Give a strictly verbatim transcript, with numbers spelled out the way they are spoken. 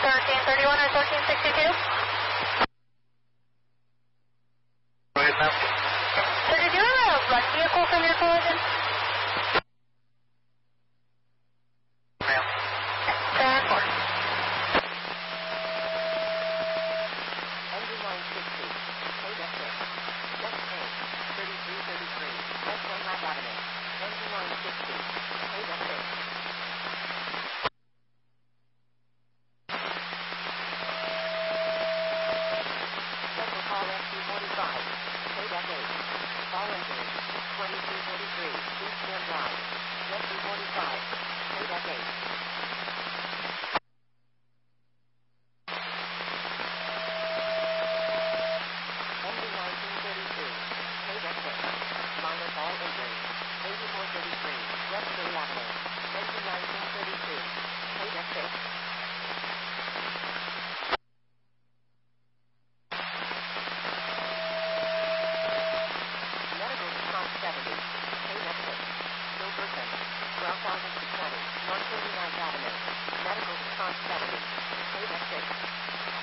thirteen thirty-one or thirteen sixty-two? Go ahead, ma'am. So did you have a run vehicle from your collision? Ma'am. ten four. Engine line sixty. Code F six. Just A. thirty-three thirty-three. West Dunlap Avenue. Engine line sixty. Code F six. Special call F two forty-five. Code F eight. Call engine. twenty-two forty-three. East End Drive. F two forty-five. Code F eight. Engine nineteen thirty-two. Code F six. Minor fall injury. eighty-four thirty-three. West Bay Avenue. Engine nineteen thirty-two. Code F six. Medical response seventy. Code F six. Gilbertson. twelve thousand six hundred. one thirty-ninth Avenue. Medical response seventy. Code F six.